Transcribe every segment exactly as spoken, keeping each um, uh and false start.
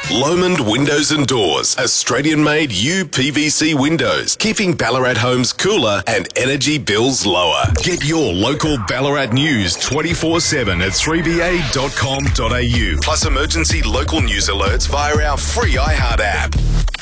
Lomond Windows and Doors, Australian-made U P V C windows, keeping Ballarat homes cooler and energy bills lower. Get your local Ballarat news twenty-four seven at three b a dot com dot a u, plus emergency local news alerts via our free iHeart app.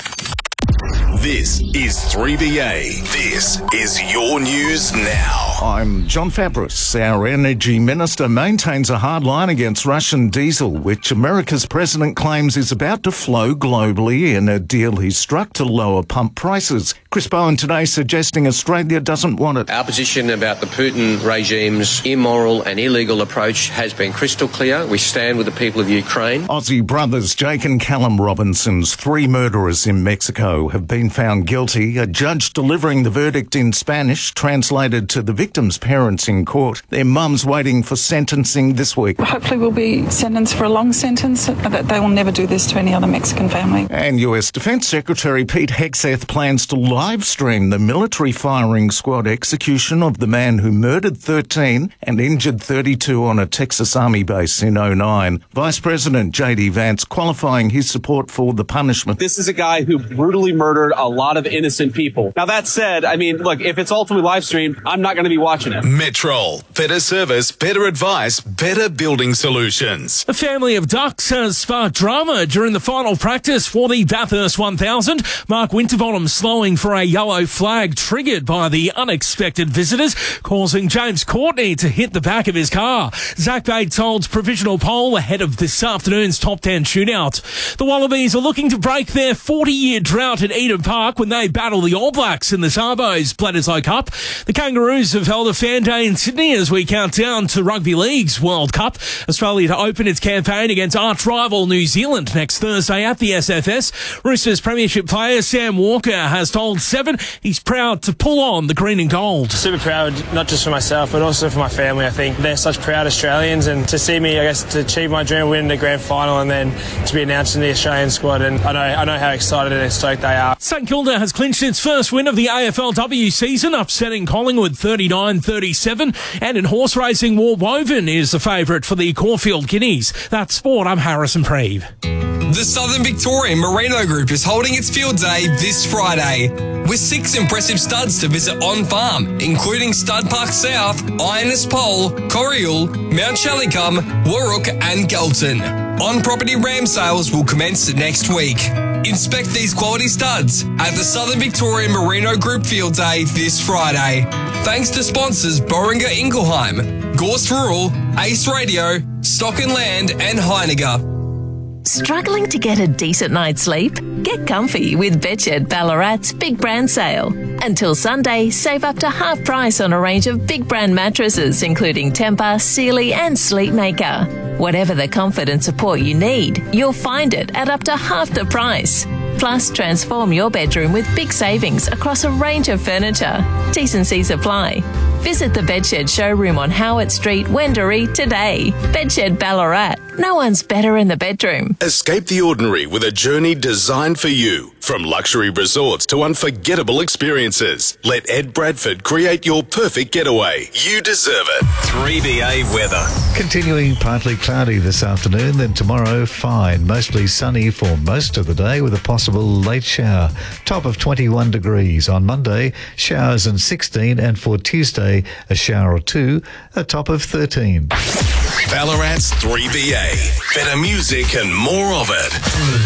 This is three B A. This is your news now. I'm John Fabris. Our Energy Minister maintains a hard line against Russian diesel, which America's president claims is about to flow globally in a deal he struck to lower pump prices. Chris Bowen today suggesting Australia doesn't want it. Our position about the Putin regime's immoral and illegal approach has been crystal clear. We stand with the people of Ukraine. Aussie brothers Jake and Callum Robinson's three murderers in Mexico have been found guilty. A judge delivering the verdict in Spanish translated to the victims' parents in court. Their mums waiting for sentencing this week. Hopefully we'll be sentenced for a long sentence, that they will never do this to any other Mexican family. And U S Defence Secretary Pete Hegseth plans to live stream the military firing squad execution of the man who murdered thirteen and injured thirty-two on a Texas Army base in oh nine. Vice President J D Vance qualifying his support for the punishment. This is a guy who brutally murdered a lot of innocent people. Now, that said, I mean, look, if it's ultimately live streamed, I'm not going to be watching it. Metrol. Better service, better advice, better building solutions. A family of ducks has sparked drama during the final practice for the Bathurst one thousand. Mark Winterbottom slowing for a yellow flag triggered by the unexpected visitors, causing James Courtney to hit the back of his car. Zach Bates holds provisional pole ahead of this afternoon's top ten shootout. The Wallabies are looking to break their forty-year drought at Eden Park when they battle the All Blacks in the Sarbo's Bledisloe Cup. The Kangaroos have held a fan day in Sydney as we count down to Rugby League's World Cup. Australia to open its campaign against arch rival New Zealand next Thursday at the S F S. Roosters premiership player Sam Walker has told Seven he's proud to pull on the green and gold. Super proud, not just for myself, but also for my family. I think they're such proud Australians, and to see me, I guess, to achieve my dream of winning the grand final and then to be announced in the Australian squad, and I know, I know how excited and stoked they are. St Kilda has clinched its first win of the A F L W season, upsetting Collingwood thirty-nine thirty-seven. And in horse racing, War Woven is the favourite for the Caulfield Guineas. That's sport. I'm Harrison Preeve. The Southern Victorian Merino Group is holding its field day this Friday, with six impressive studs to visit on farm, including Stud Park South, Ironess Pole, Corriel, Mount Shallicum, Warrook and Galton. On-property ram sales will commence next week. Inspect these quality studs at the Southern Victorian Merino Group Field Day this Friday. Thanks to sponsors Boehringer Ingelheim, Gorse Rural, Ace Radio, Stock and Land and Heiniger. Struggling to get a decent night's sleep? Get comfy with Bedshed Ballarat's Big Brand Sale. Until Sunday, save up to half price on a range of big brand mattresses, including Tempur, Sealy and Sleepmaker. Whatever the comfort and support you need, you'll find it at up to half the price. Plus, transform your bedroom with big savings across a range of furniture. T's and C's apply. Visit the Bedshed showroom on Howard Street, Wendouree today. Bedshed Ballarat. No one's better in the bedroom. Escape the ordinary with a journey designed for you. From luxury resorts to unforgettable experiences, let Ed Bradford create your perfect getaway. You deserve it. three B A weather. Continuing partly cloudy this afternoon, then tomorrow fine. Mostly sunny for most of the day with a possible late shower. Top of twenty-one degrees. On Monday, showers and sixteen, and for Tuesday, a shower or two, a top of thirteen. Ballarat's three B A. Better music and more of it.